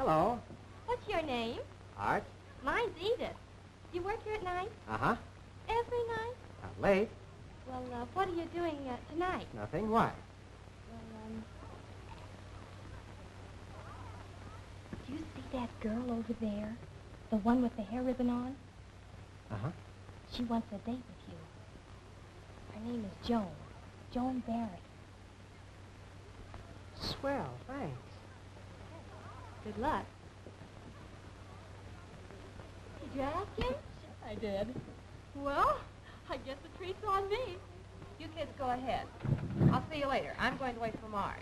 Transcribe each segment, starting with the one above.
Hello. What's your name? Art. Mine's Edith. Do you work here at night? Uh-huh. Every night? Not late. Well, what are you doing tonight? Nothing. Why? Well, do you see that girl over there? The one with the hair ribbon on? Uh-huh. She wants a date with you. Her name is Joan. Joan Barry. Swell, thanks. Good luck. Did you ask him? I did. Well, I guess the treat's on me. You kids go ahead. I'll see you later. I'm going to wait for Marge.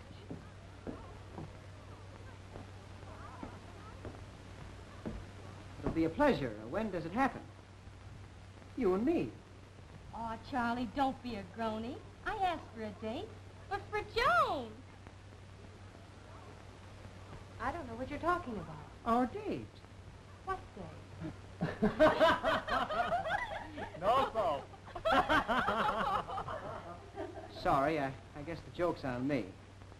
It'll be a pleasure. When does it happen? You and me. Oh, Charlie, don't be a groany. I asked for a date, but for Joan. I don't know what you're talking about. Our date. What day? No, so. Sorry, I guess the joke's on me.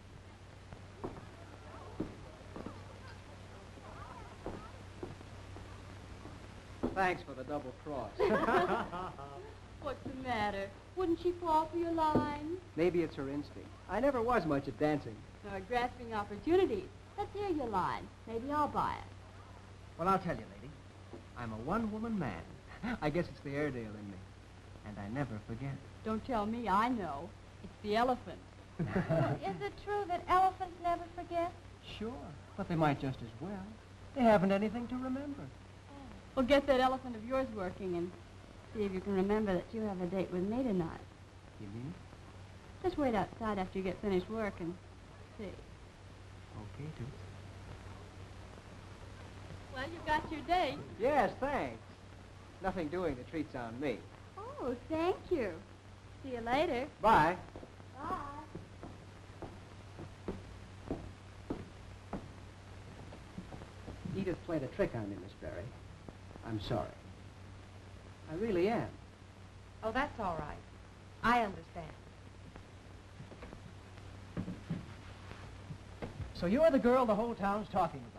Thanks for the double cross. What's the matter? Wouldn't she fall for your line? Maybe it's her instinct. I never was much at dancing. Grasping opportunities. Let's hear your line. Maybe I'll buy it. Well, I'll tell you, lady. I'm a one-woman man. I guess it's the Airedale in me. And I never forget. Don't tell me, I know. It's the elephant. Is it true that elephants never forget? Sure, but they might just as well. They haven't anything to remember. Well, get that elephant of yours working and see if you can remember that you have a date with me tonight. You mean? Just wait outside after you get finished work and see. Okay, Toots. Well, you've got your date. Yes, thanks. Nothing doing, the treat's on me. Oh, thank you. See you later. Bye. Bye. Edith played a trick on me, Miss Berry. I'm sorry. I really am. Oh, that's all right. I understand. So you're the girl the whole town's talking about.